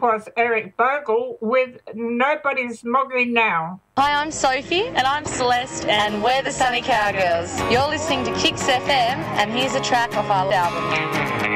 was Eric Bogle with Nobody's Mogging Now. Hi, I'm Sophie. And I'm Celeste, and we're the Sunny Cowgirls. You're listening to Kicks FM, and here's a track off our album.